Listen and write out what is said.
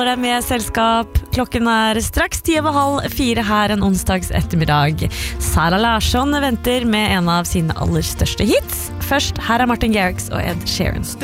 Med selskap. Klokken straks 3:30 her en onsdags ettermiddag. Sara Larsson venter med en av sine aller største hits. Først, her Martin Garrix og Ed Sheeran.